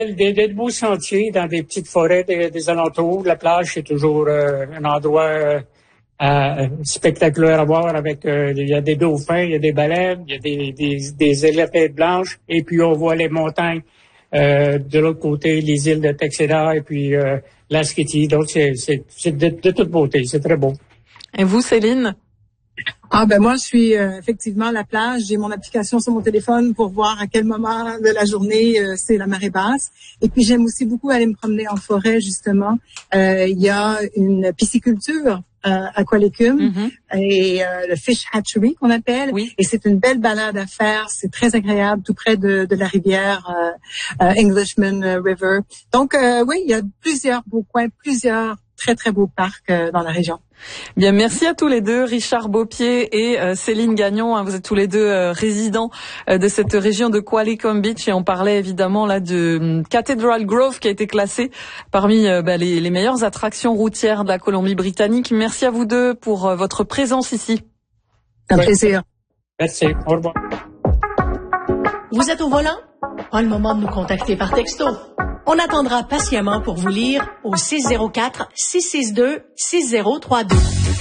Des beaux sentiers dans des petites forêts des alentours. La plage, c'est toujours un endroit spectaculaire à voir avec il y a des dauphins, il y a des baleines, il y a des îles à tête blanche, et puis on voit les montagnes de l'autre côté, les îles de Texeda et puis l'Asquiti. Donc c'est de toute beauté, c'est très beau. Et vous, Céline? Moi je suis effectivement à la plage, j'ai mon application sur mon téléphone pour voir à quel moment de la journée c'est la marée basse. Et puis j'aime aussi beaucoup aller me promener en forêt justement. Il y a une pisciculture aqualicum et le fish hatchery qu'on appelle. Oui. Et c'est une belle balade à faire, c'est très agréable tout près de la rivière Englishman River. Donc oui, il y a plusieurs beaux coins, plusieurs très très beaux parcs dans la région. Bien, merci à tous les deux, Richard Beaupied et Céline Gagnon. Vous êtes tous les deux résidents de cette région de Qualicum Beach et on parlait évidemment là de Cathedral Grove qui a été classé parmi les meilleures attractions routières de la Colombie-Britannique. Merci à vous deux pour votre présence ici. Un plaisir. Merci. Au revoir. Vous êtes au volant? Pas le moment de nous contacter par texto. On attendra patiemment pour vous lire au 604-662-6032.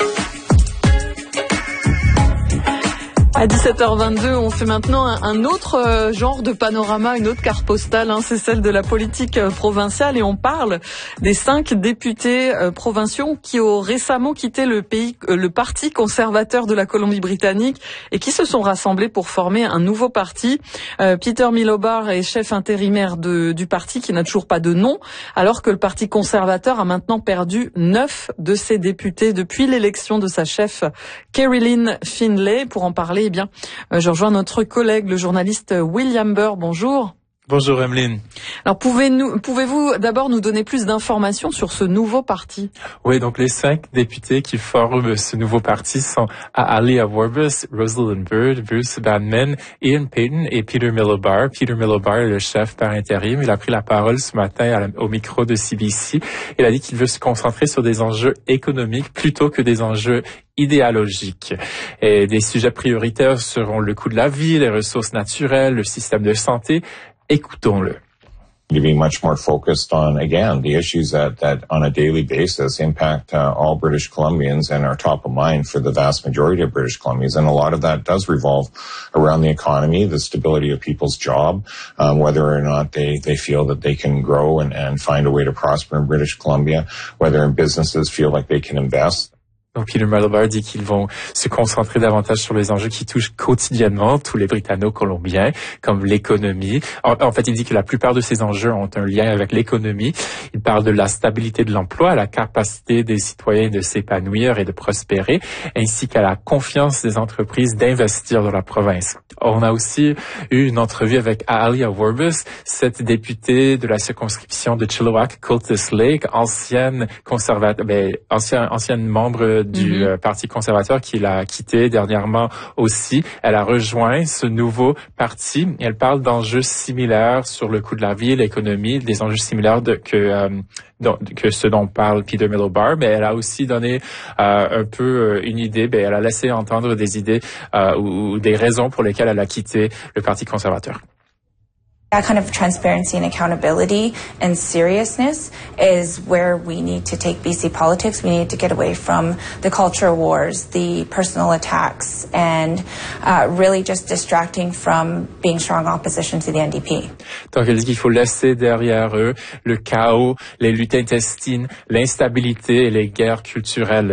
À 17h22, on fait maintenant un autre genre de panorama, une autre carte postale, c'est celle de la politique provinciale et on parle des 5 députés provinciaux qui ont récemment quitté le parti conservateur de la Colombie-Britannique et qui se sont rassemblés pour former un nouveau parti. Peter Milobar est chef intérimaire du parti qui n'a toujours pas de nom, alors que le parti conservateur a maintenant perdu 9 de ses députés depuis l'élection de sa chef Kerry-Lynn Finlay. Pour en parler, je rejoins notre collègue, le journaliste William Burr. Bonjour. Bonjour Emeline. Alors pouvez-vous d'abord nous donner plus d'informations sur ce nouveau parti? Oui, donc les 5 députés qui forment ce nouveau parti sont Alia Warbus, Rosalind Bird, Bruce Badman, Ian Payton et Peter Milobar. Peter Milobar est le chef par intérim. Il a pris la parole ce matin au micro de CBC. Il a dit qu'il veut se concentrer sur des enjeux économiques plutôt que des enjeux idéologiques. Et des sujets prioritaires seront le coût de la vie, les ressources naturelles, le système de santé. Écoutons-le. To be much more focused on, again, the issues that on a daily basis impact all British Columbians and are top of mind for the vast majority of British Columbians. And a lot of that does revolve around the economy, the stability of people's job, whether or not they feel that they can grow and find a way to prosper in British Columbia, whether businesses feel like they can invest. Donc Peter Milobar dit qu'ils vont se concentrer davantage sur les enjeux qui touchent quotidiennement tous les Britanno-Colombiens, comme l'économie. En fait, il dit que la plupart de ces enjeux ont un lien avec l'économie. Il parle de la stabilité de l'emploi, la capacité des citoyens de s'épanouir et de prospérer, ainsi qu'à la confiance des entreprises d'investir dans la province. On a aussi eu une entrevue avec Alia Warbus, cette députée de la circonscription de Chilliwack-Cultus Lake, ancienne membre du Parti conservateur qu'il a quitté dernièrement aussi. Elle a rejoint ce nouveau parti. Elle parle d'enjeux similaires sur le coût de la vie, l'économie, des enjeux similaires que ce dont parle Peter Milobar, mais elle a aussi donné un peu une idée. Elle a laissé entendre des idées ou des raisons pour lesquelles elle a quitté le Parti conservateur. That kind of transparency and accountability and seriousness is where we need to take BC politics. We need to get away from the culture wars, the personal attacks, and really just distracting from being strong opposition to the NDP. Donc elle dit qu'il faut laisser derrière eux le chaos, les luttes intestines, l'instabilité et les guerres culturelles.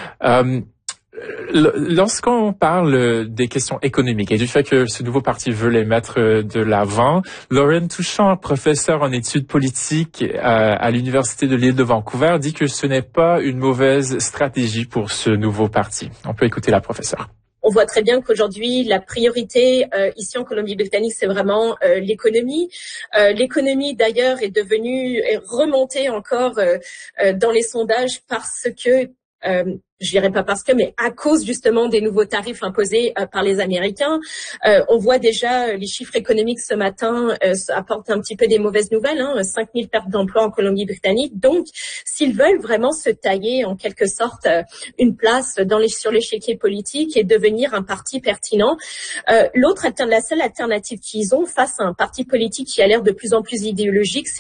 Lorsqu'on parle des questions économiques et du fait que ce nouveau parti veut les mettre de l'avant, Lauren Touchant, professeure en études politiques à l'Université de l'île de Vancouver, dit que ce n'est pas une mauvaise stratégie pour ce nouveau parti. On peut écouter la professeure. On voit très bien qu'aujourd'hui, la priorité ici en Colombie-Britannique, c'est vraiment l'économie. L'économie, d'ailleurs, est remontée encore dans les sondages parce que je dirais pas parce que, mais à cause justement des nouveaux tarifs imposés par les Américains. On voit déjà les chiffres économiques ce matin apportent un petit peu des mauvaises nouvelles, 5 000 pertes d'emplois en Colombie-Britannique. Donc, s'ils veulent vraiment se tailler en quelque sorte une place sur l'échiquier politique et devenir un parti pertinent, la seule alternative qu'ils ont face à un parti politique qui a l'air de plus en plus idéologique,